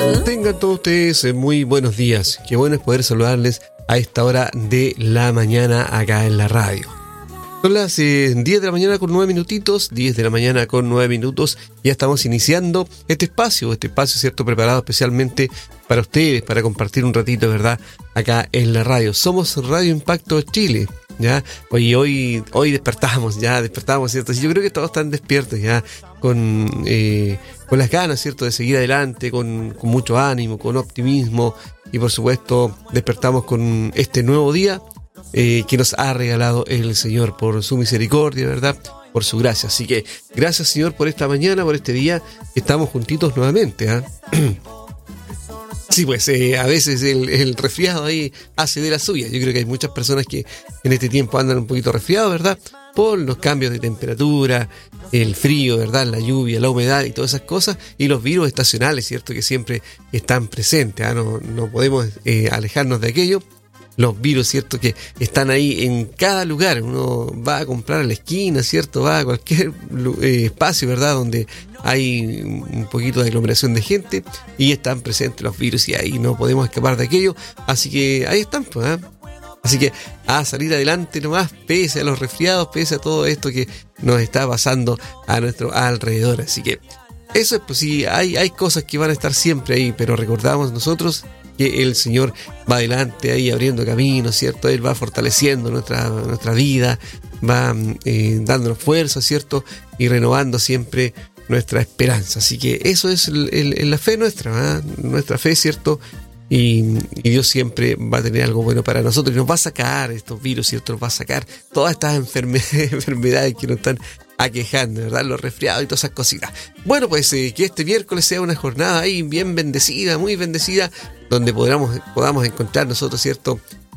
Tengan todos ustedes muy buenos días. Qué bueno es poder saludarles a esta hora de la mañana acá en la radio. Son las 10 de la mañana con 9 minutitos, 10 de la mañana con 9 minutos. Ya estamos iniciando este espacio, ¿cierto? Preparado especialmente para ustedes, para compartir un ratito, ¿verdad? Acá en la radio. Somos Radio Impacto Chile, ¿ya? Hoy despertamos, ¿cierto? Yo creo que todos están despiertos ya, con las ganas, ¿cierto? De seguir adelante, con mucho ánimo, con optimismo. Y por supuesto, despertamos con este nuevo día que nos ha regalado el Señor por su misericordia, ¿verdad? Por su gracia. Así que gracias, Señor, por esta mañana, por este día que estamos juntitos nuevamente, ¿eh? Sí, pues a veces el resfriado ahí hace de la suya. Yo creo que hay muchas personas que en este tiempo andan un poquito resfriados, ¿verdad? Por los cambios de temperatura, el frío, ¿verdad? La lluvia, la humedad y todas esas cosas. Y los virus estacionales, ¿cierto? Que siempre están presentes, ¿eh? No podemos alejarnos de aquello. Los virus, ¿cierto? Que están ahí en cada lugar. Uno va a comprar a la esquina, ¿cierto? Va a cualquier espacio, ¿verdad? Donde hay un poquito de aglomeración de gente y están presentes los virus y ahí no podemos escapar de aquello. Así que ahí están, pues, ¿eh? Así que a salir adelante nomás, pese a los resfriados, pese a todo esto que nos está pasando a nuestro alrededor. Así que eso es, pues sí, hay cosas que van a estar siempre ahí, pero recordamos nosotros que el Señor va adelante ahí abriendo caminos, ¿cierto? Él va fortaleciendo nuestra vida, va dándonos fuerza, ¿cierto? Y renovando siempre nuestra esperanza. Así que eso es la fe nuestra, ¿eh? Nuestra fe, ¿cierto? Y Dios siempre va a tener algo bueno para nosotros y nos va a sacar estos virus, ¿cierto? Nos va a sacar todas estas enfermedades que nos están aquejando, ¿verdad? Los resfriados y todas esas cositas. Bueno, pues que este miércoles sea una jornada ahí bien bendecida, muy bendecida, donde podamos encontrar nosotros, ¿cierto?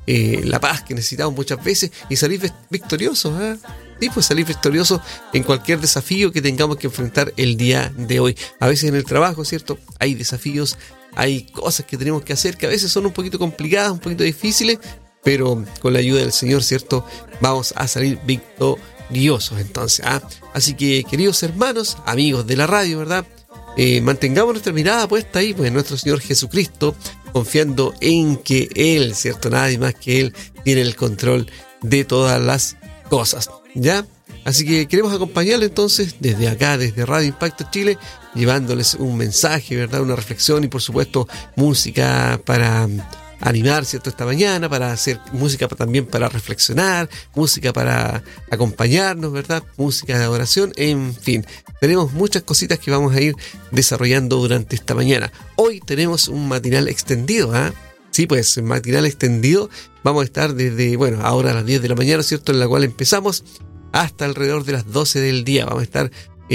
La paz que necesitamos muchas veces y salir victoriosos, ¿eh? Sí, pues salir victoriosos en cualquier desafío que tengamos que enfrentar el día de hoy. A veces en el trabajo, ¿cierto? Hay desafíos, hay cosas que tenemos que hacer que a veces son un poquito complicadas, un poquito difíciles, pero con la ayuda del Señor, ¿cierto? Vamos a salir victoriosos entonces, ¿ah? Así que, queridos hermanos, amigos de la radio, ¿verdad? Mantengamos nuestra mirada puesta ahí, pues en nuestro Señor Jesucristo, confiando en que Él, ¿cierto? Nadie más que Él tiene el control de todas las cosas, ¿ya? Así que queremos acompañarle entonces desde acá, desde Radio Impacto Chile, llevándoles un mensaje, ¿verdad? Una reflexión y por supuesto música para animar, ¿cierto? Esta mañana, para hacer música también para reflexionar, música para acompañarnos, ¿verdad? Música de adoración, en fin. Tenemos muchas cositas que vamos a ir desarrollando durante esta mañana. Hoy tenemos un matinal extendido, ¿ah? Sí, pues matinal extendido. Vamos a estar desde, ahora a las 10 de la mañana, ¿cierto? En la cual empezamos hasta alrededor de las 12 del día. Vamos a estar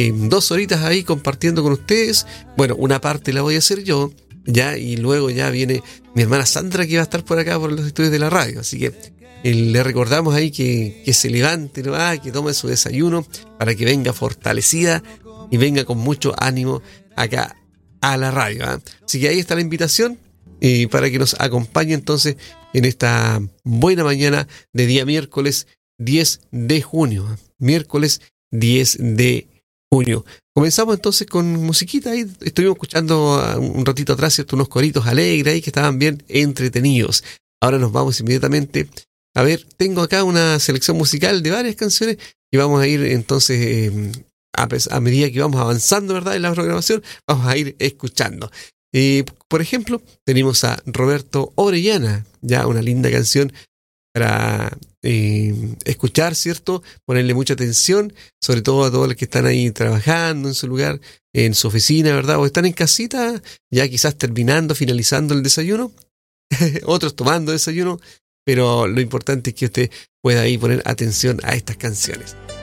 2 horitas ahí compartiendo con ustedes. Bueno, una parte la voy a hacer yo, ya, y luego ya viene mi hermana Sandra, que va a estar por acá por los estudios de la radio. Así que le recordamos ahí que se levante, ¿no? Que tome su desayuno para que venga fortalecida y venga con mucho ánimo acá a la radio, ¿eh? Así que ahí está la invitación para que nos acompañe entonces en esta buena mañana de día miércoles 10 de junio. Miércoles 10 de junio. Comenzamos entonces con musiquita ahí. Estuvimos escuchando un ratito atrás, ¿cierto? Unos coritos alegres ahí que estaban bien entretenidos. Ahora nos vamos inmediatamente. A ver, tengo acá una selección musical de varias canciones y vamos a ir entonces, a medida que vamos avanzando, ¿verdad? En la programación, vamos a ir escuchando. Por ejemplo, tenemos a Roberto Orellana, ya una linda canción para escuchar, ¿cierto? Ponerle mucha atención, sobre todo a todos los que están ahí trabajando en su lugar, en su oficina, ¿verdad? O están en casita, ya quizás finalizando el desayuno, otros tomando desayuno, pero lo importante es que usted pueda ahí poner atención a estas canciones.